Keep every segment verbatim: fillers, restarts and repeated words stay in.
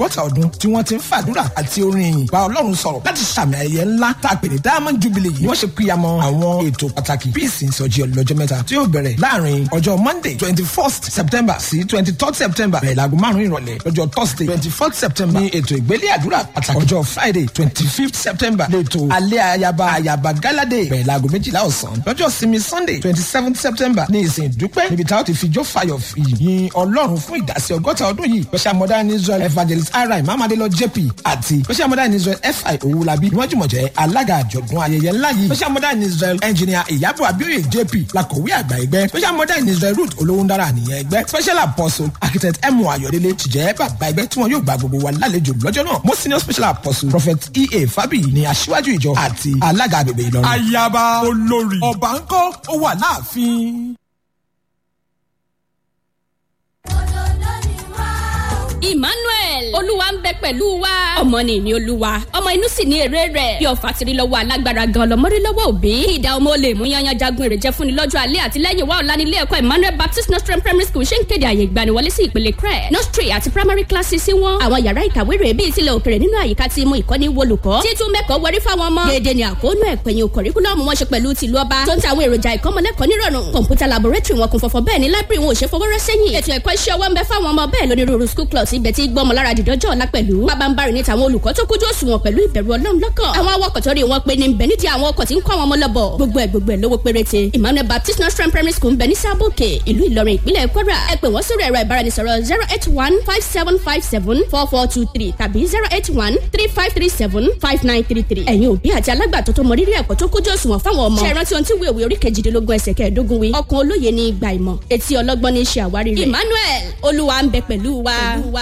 ọgọ́ta ọdún tí wọ́n ti ń fàdúrà àti orin ìyìn bá Ọlọ́run sọ̀rọ̀ láti sàmì ayẹyẹ ńlá tá a pè ní Diamond Jubilee yìí. Wọ́n ṣe píyamọ́ àwọn ètò pàtàkì bí ìsìn ìsọjí ọlọ́jọ́ mẹ́ta tí yóò bẹ̀rẹ̀ láàrin ọjọ́ Monday twenty first September sí twenty third September bẹ̀rẹ̀ láago márùn-ún ìrọ̀lẹ́. Lọ́jọ́ Thursday twenty fourth September ní ètò ìgbélé àdúrà pàtàkì. Ọjọ́ Friday twenty fifth September lẹ́tọ̀ alẹ́ ayaba ayaba gáládé bẹ̀rẹ̀ láago méjìlá ọ̀sán. Lọ́jọ́ sinmi Sunday twenty seventh September ní ìsìn ìdúpẹ́ níbi táwọn ti fi jó fayọ̀ yìn Ọlọ́run fún ìdásí ọgọ́ta ọdún yìí. Special Mother in Israel Evangelist R I Mamadelo J P àti Special Mother in Israel F I Owulabi ni wọ́n jùmọ̀ jẹ́ alága àjọ̀dún ayẹyẹ ńlá yìí. Special Mother in Israel Engineer Ìyábọ̀ Abíóyè J P làkọ̀wé àgbà ẹgbẹ́. Special Mother in Israel Ruth Olówóndára nìyẹn ẹgbẹ́. Special Apostle Architect M O Ayọ̀délé ti jẹ́ bàbá ẹgbẹ́ tí wọ́n yóò gba gbogbo wa lálejò lọ́jọ́ náà. Most Senior Special Apostle Prophet E A Fabi ni aṣíwájú ìjọ àti alága agbègbè Ìlọrin. Ayaba olórí ọba ńkọ́ ó wà láàfin. Emmanuel olúwa ń bẹ pẹ̀lú wa ọmọ ni ìní olúwa ọmọ inú sì ní èrè rẹ̀ bí ọ̀fà tiri lọ́wọ́ alágbára gan lọ́mọrí lọ́wọ́ òbí ìdá ọmọ olè mú yanyan jagun èrè jẹ́ fúnni lọ́jọ́ alẹ́ àti lẹ́yìn wa ọ̀la nílé ẹ̀kọ́ Emmanuel Baptist Nursery Primary School ṣe ń kéde àyè ìgbaniwọlé sí ìpele crèche nursery àti primary classes sí wọn àwọn yàrá ìkàwé rẹ̀ bíi tilẹ̀ òkèrè nínú àyíká tí mú ìkọ́ni wolùkọ́ títún mẹ́kọ̀ọ́ wọrí fáwọn ọmọ déédéé ni àkóónú ẹ̀pẹ̀yìn kọ̀ríkúlọ́ọ̀mù wọn ṣe pẹ̀lú tìlú ọba tó ń ta àwọn èròjà ìkọ́mọlẹ́kọ̀ọ́ nírọ̀rùn kọ̀ǹpútà laboratory wọn kún fọ́fọ́ bẹ́ẹ̀ ni library wọn ò ṣe fọwọ́rọ́ sẹ́yìn ètò ẹ̀kọ́ iṣẹ́ ọwọ́ ń bẹ fáwọn ọmọ bẹ́ẹ̀ lónírúurú school clubs ibẹ̀ tí gbọ́mọ lára dìdọ́jọ́ ọ̀la pẹ̀lú pabambarì ní tàwọn olùkọ́ tó kójú òṣùwọ̀n pẹ̀lú ìbẹ̀rù Ọlọ́run lọ́kàn àwọn awakọ̀ tó rí wọn pé ní bẹ̀ nídìí àwọn ọkọ̀ tí ń kọ́ àwọn ọmọ lọ́bọ̀ gbogbo ẹ̀ gbogbo ẹ̀ lówó péréte Emmanuel Baptist Nursery Primary School ń bẹ ní Sábòkè ìlú Ìlọrin ìpínlẹ̀ Kwara ẹ pè wọ́n sórí ẹ̀rọ ìbáraẹnisọ̀rọ̀ zero eight one five seven five seven four four two three tàbí zero eight one three five three seven five nine three three ẹ̀yin òbí àti alágbàtọ́ tó mọ rírì ẹ̀kọ́ tó kójú òṣùwọ̀n fáwọn ọmọ ṣe rántí ohun tí ìwé òwe orí kejìdínlógún ẹsẹ̀ kẹẹ̀ẹ́dógún wí ọkàn olóye ní ìgbà ìmọ̀ etí ọlọ́gbọ́n ní í ṣe àwárí rẹ̀ Emmanuel olúwa ń bẹ pẹ̀lú wa.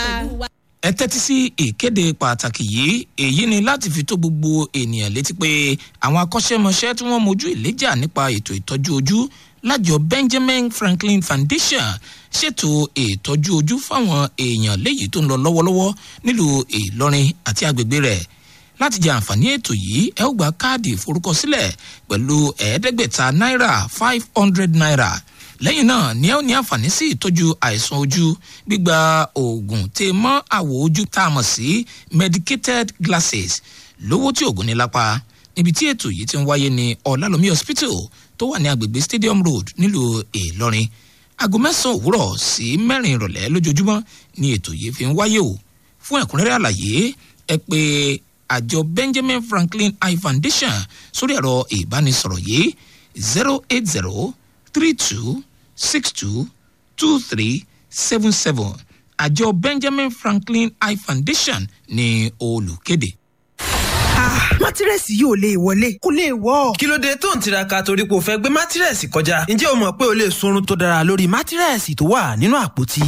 ẹ tẹ́tí sí ìkéde pàtàkì yìí èyí ni láti fi tó gbogbo ènìyàn létí pé àwọn akọ́ṣẹ́mọṣẹ́ tí wọ́n mojú ìléjà nípa ètò ìtọ́jú ojú lájọ Benjamin Franklin Foundation ṣètò ìtọ́jú ojú fáwọn èèyàn léyìí tó ń lọ lọ́wọ́lọ́wọ́ nílùú Ìlọrin àti agbègbè rẹ̀ láti jẹ àǹfààní ètò yìí ẹ ó gba káàdì ìforúkọsílẹ̀ pẹ̀lú ẹ̀ẹ́dẹ́gbẹ̀ta náírà five hundred naira lẹ́yìn náà ni ẹ ó ní àǹfààní sí ìtọ́jú àìsàn ojú gbígba oògùn tè mọ́ àwọ̀ ojú tá a mọ̀ sí medicated glasses lówó tí oògùn ní lápá níbi tí ètò yìí ti ń wáyé ní Ọ̀làlómi hospital tó wà ní agbègbè Stadium Road nílùú Ìlọrin aago mẹ́sàn-án òwúrọ̀ sí mẹ́rin ìrọ̀lẹ́ lójoojúmọ́ ni ètò yìí fi ń wáyé o fún ẹ̀kúnrẹ́rẹ́ àlàyé ẹ pè àjọ Benjamin Franklin Eye Foundation sórí ẹ̀rọ ìbánisọ̀rọ̀ yìí zero eight zero three two six two two three seven seven àjọ Benjamin Franklin Eye Foundation ní olùkéde. Ah, mátírẹ́sì yóò lè wọlé kó lè wọ́. Kí ló dé tó ń tiraka torí pé o fẹ́ gbé mátírẹ́sì kọjá? Ǹjẹ́ o mọ̀ pé o lè sunrun tó dára lórí mátírẹ́sì tó wà nínú àpótí?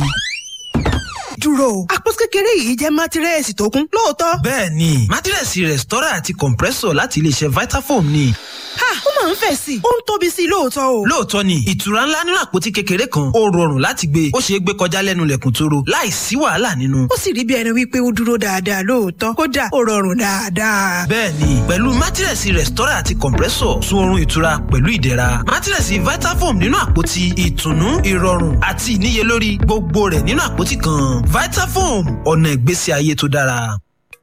Dúró o, àpótí kékeré yìí jẹ́ mátírẹ́sì tó kún lóòótọ́. Bẹ́ẹ̀ni, mátírẹ́sì rẹ̀stọ́rà àti compressor láti iléeṣẹ́ Vitafoam ni. Ha! Ó máa ń fẹ̀ sí i, ó ń tóbi sí i lóòótọ́ o. Lóòótọ́ ni, ìtura ńlá nínú àpótí kékeré kan, ó rọrùn láti gbé, ó ṣeé gbé kọjá lẹ́nu lẹ̀kùn tóró, láì sí wàhálà nínú. Ó sì rí bí ẹni wípé ó dúró dáadáa lóòótọ́, kódà ó rọrùn dáadáa. Bẹ́ẹ̀ni, pẹ̀lú mátírẹ́sì rẹ̀stọ́rà àti compressor, sun oorun ìtura pẹ̀lú ìdẹ̀ra. Mátírẹ́sì Vitafoam nínú àpótí, ìtùnú, ìrọ̀rùn àti ìníyelórí gbogbo rẹ̀ nínú àpótí kan. Vitafoam, ọ̀nà ìgbésí ayé tó dára.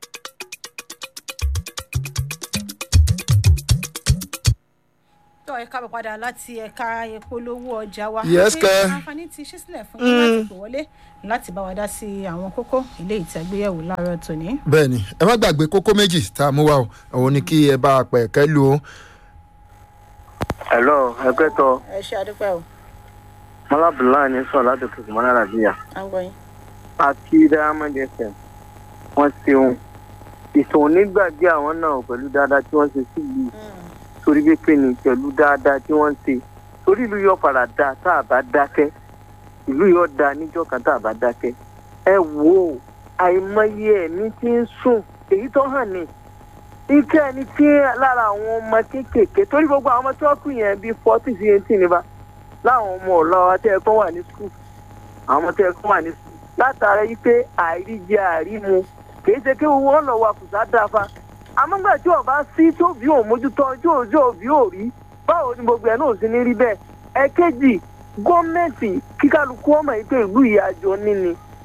ẹ káàbọ̀ padà láti ẹ̀ka ìpolówó ọjà wa. Yes, kẹ́. àǹfààní ti ṣí sílẹ̀ fún yín láti pè wọlé láti bá wa dá sí àwọn kókó ilé ìtàgbéyẹ̀wò láàárọ̀ tòní. bẹ́ẹ̀ni ẹ má gbàgbé kókó méjì tá a mú wa o òun ni kí ẹ bá a pẹ̀ kẹ́ lu o. hello ẹgbẹ́ tọ. ẹ ṣe àdúpẹ́ o. mọ́lábùlá ni sọ láti kókò mọ́ náírà bíyà. à ń gbọ́ yín. àti Diamond F M wọ́n ṣeun ìtàn onígbàgbé àwọn náà pẹ̀lú dáadáa tí wọ́n ṣe sílùú torí bí pé ní pẹ̀lú dáadáa tí wọ́n ń ṣe torí ìlú yóò padà da tá a bá dákẹ́ ìlú yóò da níjọ́ kan tá a bá dákẹ́ ẹ wo àìmọye ẹ̀mí tí ń sùn èyí tó hàn ní ike ẹni tí lára àwọn ọmọ kéékèèké torí gbogbo àwọn ọmọ tí wọ́n kù yẹn bíi forty sí eighteen níbà láwọn ọmọ ọ̀lọ́ atẹ́ẹ̀kọ́ wà ní skul àwọn ọmọ atẹ́ẹ̀kọ́ wà ní skul látara yìí pé àìríjẹ àìrímu kì í ṣe kí wọ́n lọ wà kùsà dáfa amúgbà tí ọba sí tó bí òun mójútó ọjọ́ òjò bí ò rí báwo ni gbogbo ẹ̀ náà sì ní rí bẹ́ẹ̀ ẹ̀kejì gọ́ọ̀mẹ̀ntì kíkálukú ọmọ yìí pé ìlú ìyàjọ níní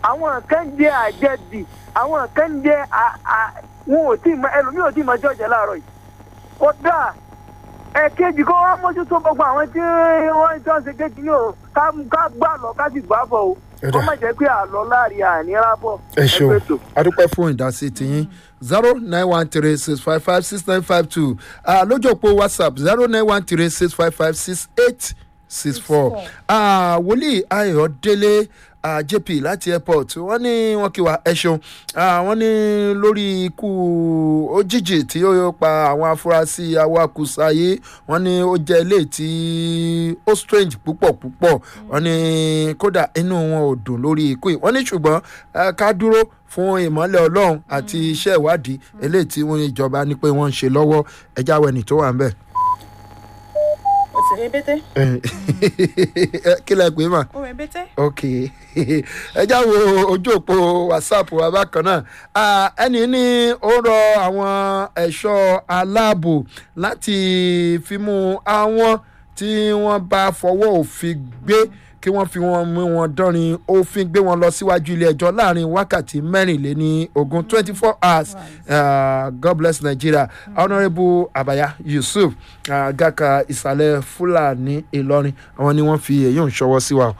àwọn kan jẹ àjẹbì àwọn kan jẹ wọn ò tí ì mọ ẹlòmíì ò tí ì mọ jọjẹ láàárọ̀ yìí ó dáa ẹ̀kejì kó wọ́n mójútó gbogbo àwọn tí wọ́n jọ ń ṣe kéjì ní o ká gbà lọ ká sì gbà bọ̀ o wọ́n má jẹ́ pé àlọ́ láàrin àníra bọ̀. ẹ ṣeun adúpẹ́ fún ìdásí tiyín zero nine one three six five five six nine five two lójú òpó whatsapp zero nine one three six five five six eight six four wòlíì ayọ̀délé Uh, J P láti airport wọ́n ní wọ́n kí wa ẹ ṣeun wọ́n ní lórí ikú òjijì tí ó pa àwọn afurasí awakùsàyé wọ́n ní ó jẹ́ ilé tí ó strange púpọ̀ púpọ̀ wọ́n ní kódà inú wọn ò dùn lórí ikú yìí wọ́n ní ṣùgbọ́n ká dúró fún ìmọ́lẹ̀ ọlọ́run àti iṣẹ́ ìwádìí eléyìí tí wọ́n ìjọba ní pé wọ́n ń ṣe lọ́wọ́ ẹjá wẹ̀nì tó wà ń bẹ̀. òsèré bété. kí lẹ pè é mà. òwe bété. ok ẹ já wo ojú òpó whatsapp wa bákan náà ẹni ní ó rọ àwọn ẹ̀ṣọ́ aláàbò láti fi mú àwọn tí wọ́n bá fọwọ́ òfin gbé kí wọ́n fi wọn mú wọn dánrin òfin gbé wọn lọ síwájú ilé ẹjọ́ láàrin wákàtí mẹ́rìnléní ogún twenty four hours uh, God bless Nigeria mm-hmm. Honourable Abaya Yusuf uh, Gaka ìsàlẹ̀ Fúlàní Ìlọrin àwọn ni wọ́n fi èyí ń ṣọwọ́ sí wa.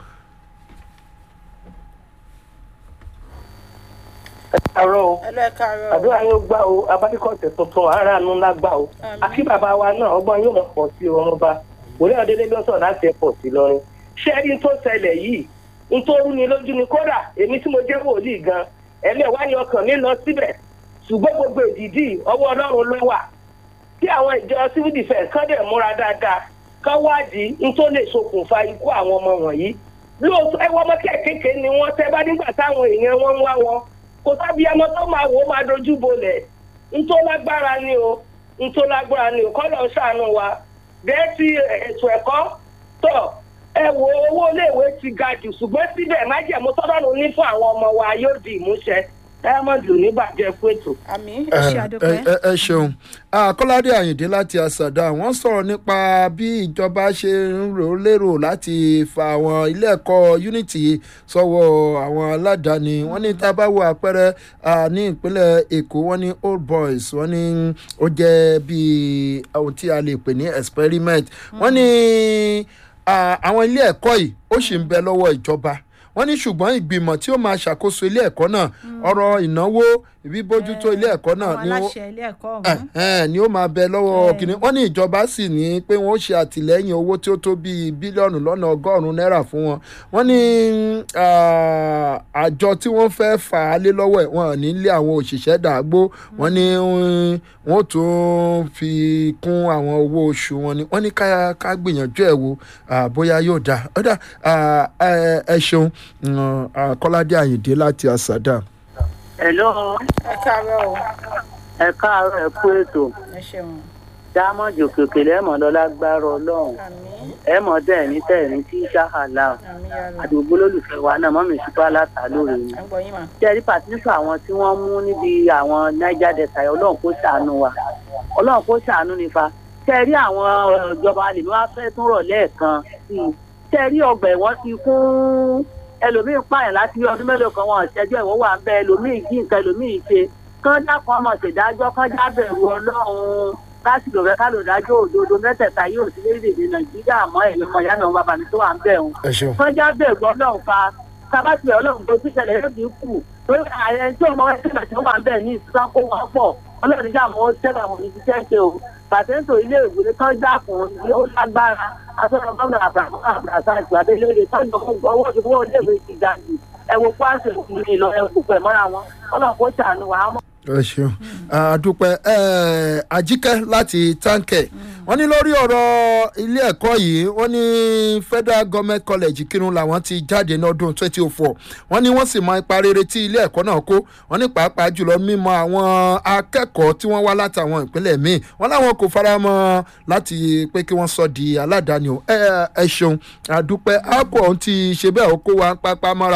àárọ̀ o àdúrà yóò gbà o abánikọ̀tẹ̀ tuntun aráàánú ńlá gbà o àkí bàbá wa náà ọgbọ́n yóò mọ̀ pọ̀ sí ọmọ bá wòlé ọ̀dẹ́dẹ́ lọ́sọ̀ láti ẹ̀pọ̀ sí lọ́rin ṣé ẹni tó ṣẹlẹ̀ yìí ń tó rú ni lójú ni kódà èmi tí mo jẹ́ wòlíì gan ẹlẹ́wàá ni ọkàn mi lọ síbẹ̀ ṣùgbọ́n gbogbo ìdìdí ọwọ́ ọlọ́run ló wà tí àwọn ìjọ civil defence kán dẹ̀ múra dáadáa kán wádìí ń tó lè ṣokùnfà ikú àwọn ọmọ wọ̀nyí lóòótọ́ ẹwọ́ ọmọ kéékèèké ni wọ́n tẹ́ bá nígbà táwọn èèyàn wọn ń wá wọn kò sábì ọmọ tó máa wò ó máa dojú bolẹ̀ ń tó lágbára ni o ń tó lágbára ni o kọ́ lọ́ọ́ ṣàánú wa bẹ́ẹ̀ tí ètò ẹ̀kọ́ tọ̀ ẹ wo owó iléèwé ti ga jù ṣùgbọ́n síbẹ̀ májẹ̀mú tọ́lọ́run ní fún àwọn ọmọ wa yóò di ìmúṣẹ diamond ò ní bàjẹ́ fún ètò. àmì ẹ ṣe àdúpẹ́. ẹ ṣeun Kọ́ládé Àyìndé láti àṣàdá wọ́n sọ̀rọ̀ nípa bí ìjọba ṣe ń rò lérò láti fa àwọn ilé ẹ̀kọ́ unity sọ́wọ́ àwọn aládàáni wọ́n ní tá a bá wo àpẹẹrẹ ní ìpínlẹ̀ Èkó wọ́n ní Old Boys wọ́n ní ó jẹ́ bíi ohun tí a lè pè ní experiment wọ́n ní àwọn ilé ẹ̀kọ́ yìí ó sì ń bẹ lọ́wọ́ ìjọba wọ́n ní ṣùgbọ́n ìgbìmọ̀ tí ó máa ṣàkóso ilé ẹ̀kọ́ náà ọ̀rọ̀ ìnáwó bíbójútó ilé ẹ̀kọ́ náà ni ó máa bẹ lọ́wọ́ kìnìún wọ́n ní ìjọba sì ní pé wọ́n ó ṣe àtìlẹ́yìn owó tí ó tó bíi bílíọ̀nù lọ́nà ọgọ́rùn-ún náírà fún wọn wọ́n ní àjọ tí wọ́n fẹ́ fà á lé lọ́wọ́ ẹ̀ wọ́n ní lé àwọn òṣìṣẹ́ dàgbò wọ́n ní wọ́n tún fi kún àwọn owó oṣù wọn ni wọ́n ní ká gbìyànjú ẹ̀ wò bóyá yóò dáa ọ̀dà ẹ ṣeun Kọ́ládé Àyìndé láti àṣàdá. Hello. ẹ káàárọ̀ o. ẹ káàárọ̀ ẹ kú ètò. ẹ ṣeun. dámọ̀jì òkèkè lẹ́mọ̀ lọ́lá gbára ọlọ́run. ẹ mọ̀ tẹ̀ ní tẹ̀ ní tí ṣáhàlà àdúgbò lólùfẹ́ wa náà mọ́mí ṣùpá látà lóore ni. tẹ́rí pàtínísù àwọn tí wọ́n mú níbi àwọn Niger Delta ọlọ́run kó ṣàánú wa ọlọ́run kó ṣàánú nífa tẹ́rí àwọn ìjọba lèmi wá fẹ́ tún rọ̀ lẹ́ẹ̀kan sí i tẹ́rí ọgbà ẹ̀wọ̀n ti kún ẹlòmíín pààyàn láti rí ọdún mélòó kan wọn ṣẹjọ́ ìwọ wà ń bẹ ẹlòmíín jí nǹkan ẹlòmíín ṣe kán dákun ọmọ ṣèdájọ́ kán jábẹ̀rù ọlọ́run lásìkò rẹ ká lò dájọ́ òdodo mẹ́tẹ̀ẹ̀ta yóò sí lédèdè Nàìjíríà mọ́ ẹ̀yìn ọmọ ìyá náà bàbá mi tó wà ń bẹ̀ wọn. kán jábẹ̀rù ọlọ́run fa kábàtì ọlọ́run tó ti ṣẹlẹ̀ yóò dín kù lórí ààrẹ tí ọmọ ẹgbẹ́ tí wọ́n wà ń bẹ̀ ní ìsúná kó wọn pọ̀ ọlọ́run jà mọ́ sẹ́lẹ̀ àwọn òṣìṣẹ́ ṣe o pàtẹ́ńtò ilé ìwé kan dákun ó lágbára asọ́nà gómìnà àbàṣà ìgbàdélére tọ́jú owó ìwé iléèwé ti ga jù ẹ̀wọ̀n pàṣẹ ìlọ ẹ̀kú pẹ̀ mọ́ra wọn ọlọ́run kó ṣàánú wa. ẹ ṣeun àdúpẹ́ Àjíkẹ́ láti táǹkẹ̀ wọ́n ní lórí ọ̀rọ̀ ilé ẹ̀kọ́ yìí wọ́n ní Federal Government College Kírun làwọn ti jáde ní ọdún twenty oh four wọ́n ní wọ́n sì mọ ipa rere tí ilé ẹ̀kọ́ náà kó wọ́n ní pàápàá jùlọ mímọ àwọn akẹ́kọ̀ọ́ tí wọ́n wá látàwọn ìpínlẹ̀ míì wọ́n láwọn kò fara mọ́ láti pé kí wọ́n sọ di aládàáni o ẹ ẹ ṣeun àdúpẹ́ àpò ọ̀hún ti ṣe bẹ́ẹ̀ ó kó wa pápá mọ́ra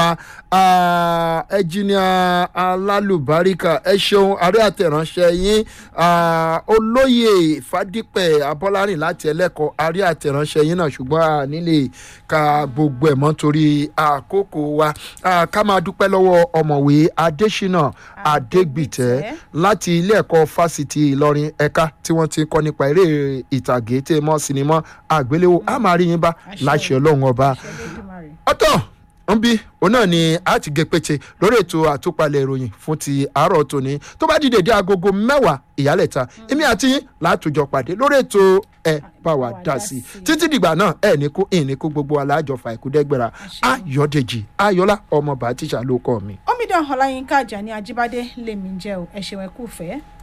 ẹnjìnìà alálùbáríkà ẹ ṣeun àrí àtẹ̀ránṣẹ́ yín olóyè fadípẹ̀ abọ́lárìn láti ẹlẹ́kọ̀ọ́ àrí àtẹ̀ránṣẹ́ yín náà ṣùgbọ́n nílé ka gbogbo ẹ̀ mọ́ torí àkókò wa ká máa dúpẹ́ lọ́wọ́ ọ̀mọ̀wé adésínà adégbìtẹ́ láti ilé ẹ̀kọ́ fásitì ìlọrin ẹ̀ka tí wọ́n ti kọ́ nípa eré ìtàgé tẹ́ mọ́ sinimá àgbéléwò a máa rí yín bá láṣẹ ọlọ́run ọba ọ̀tọ̀ ń bí òun náà ni a ti gé pété lórí ètò àtúpalẹ̀ ìròyìn fún ti àárọ̀ tòní tó bá dìde dé agogo mẹ́wàá ìyálẹ̀ta èmi àti yín látòjọ pàdé lórí ètò ẹ bá wa dá sí i títí dìgbà náà ẹ ní kú ìní kú gbogbo alájọfà ìkúdẹ́gbẹ̀rà ayọ̀dèjì ayọ̀lá ọmọ bàtíṣà ló kọ́ mi. omidan ọláyínká àjàní ajíbádé lèmi jẹ́ o ẹ ṣeun ẹ kú fẹ́.